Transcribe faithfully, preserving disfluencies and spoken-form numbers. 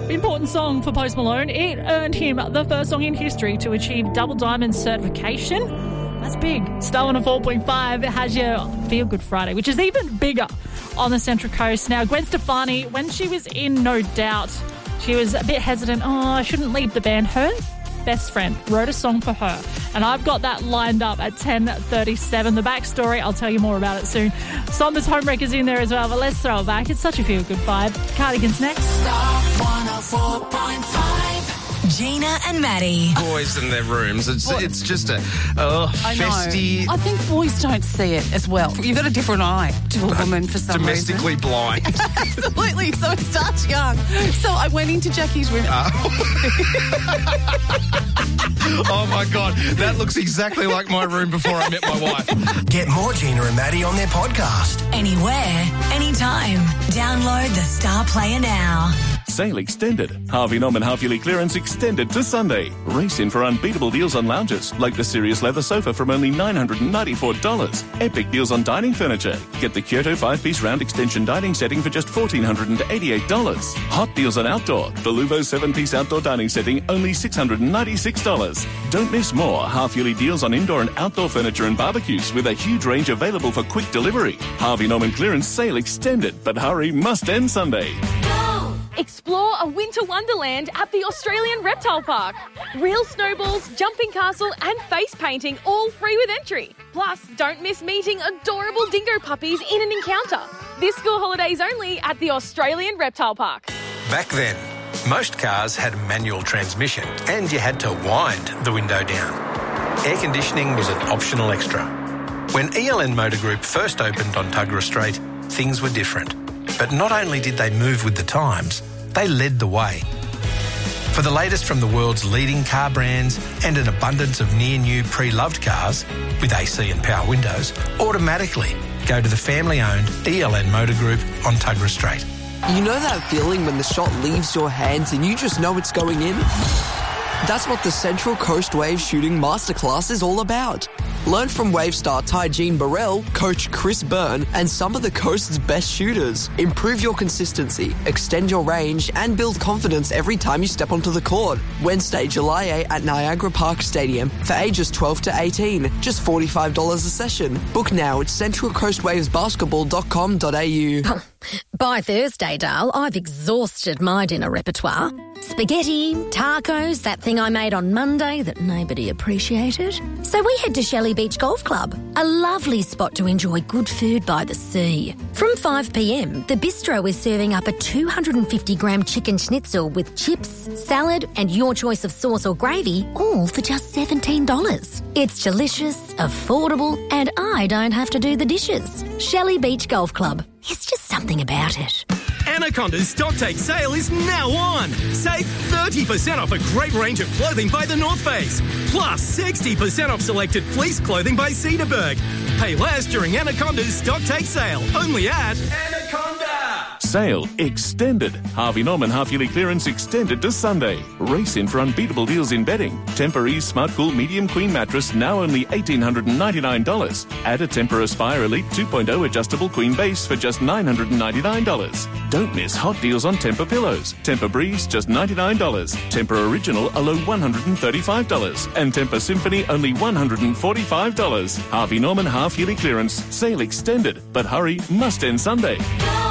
Important song for Post Malone. It earned him the first song in history to achieve double diamond certification. That's big. Star one oh four point five has your Feel Good Friday, which is even bigger on the Central Coast. Now, Gwen Stefani, when she was in No Doubt, she was a bit hesitant. Oh, I shouldn't leave the band. Her best friend wrote a song for her, and I've got that lined up at ten thirty-seven. The backstory, I'll tell you more about it soon. Somber's Homewrecker's in there as well, but let's throw it back. It's such a feel good vibe. Cardigans next. Star one oh four point five. Gina and Maddie. Boys in their rooms. It's What? it's just a oh, I know. festy, I think boys don't see it as well. You've got a different eye to a woman for some domestically reason. blind. Absolutely. So it starts young. So I went into Jackie's room. Oh my God, that looks exactly like my room before I met my wife. Get more Gina and Maddie on their podcast. Anywhere, anytime. Download the Star Player now. Sale extended. Harvey Norman half-yearly clearance extended to Sunday. Race in for unbeatable deals on lounges, like the Sirius leather sofa from only nine hundred ninety-four dollars. Epic deals on dining furniture. Get the Kyoto five-piece round extension dining setting for just one thousand four hundred eighty-eight dollars. Hot deals on outdoor. The Luvo seven-piece outdoor dining setting, only six hundred ninety-six dollars. Don't miss more half-yearly deals on indoor and outdoor furniture and barbecues with a huge range available for quick delivery. Harvey Norman clearance sale extended, but hurry, must end Sunday. Explore a winter wonderland at the Australian Reptile Park. Real snowballs, jumping castle and face painting all free with entry. Plus, don't miss meeting adorable dingo puppies in an encounter. This school holidays only at the Australian Reptile Park. Back then, most cars had a manual transmission and you had to wind the window down. Air conditioning was an optional extra. When E L N Motor Group first opened on Tuggerah Street, things were different. But not only did they move with the times, they led the way. For the latest from the world's leading car brands and an abundance of near-new pre-loved cars with A C and power windows, automatically go to the family-owned E L N Motor Group on Tuggerah Street. You know that feeling when the shot leaves your hands and you just know it's going in? That's what the Central Coast Wave Shooting Masterclass is all about. Learn from wave star Ty-Jean Burrell, coach Chris Byrne, and some of the coast's best shooters. Improve your consistency, extend your range, and build confidence every time you step onto the court. Wednesday, July eighth at Niagara Park Stadium for ages twelve to eighteen. Just forty-five dollars a session. Book now at central coast waves basketball dot com dot a u. By Thursday, Dale, I've exhausted my dinner repertoire. Spaghetti, tacos, that thing I made on Monday that nobody appreciated. So we head to Shelley Beach Golf Club, a lovely spot to enjoy good food by the sea. From five p m, the bistro is serving up a two hundred fifty gram chicken schnitzel with chips, salad and your choice of sauce or gravy, all for just seventeen dollars. It's delicious, affordable, and I don't have to do the dishes. Shelley Beach Golf Club. It's just something about it. Anaconda's stock take sale is now on. Save thirty percent off a great range of clothing by The North Face. Plus sixty percent off selected fleece clothing by Cedarburg. Pay less during Anaconda's stock take sale. Only at Anaconda. Sale extended. Harvey Norman half-yearly clearance extended to Sunday. Race in for unbeatable deals in bedding. Temporary Smart Cool Medium Queen Mattress now only one thousand eight hundred ninety-nine dollars. Add a Tempur Aspire Elite two point oh adjustable queen base for just nine hundred ninety-nine dollars. Don't miss hot deals on Tempur pillows. Tempur Breeze just ninety-nine dollars. Tempur Original a low one hundred thirty-five dollars. And Tempur Symphony only one hundred forty-five dollars. Harvey Norman half-yearly clearance. Sale extended. But hurry, must end Sunday.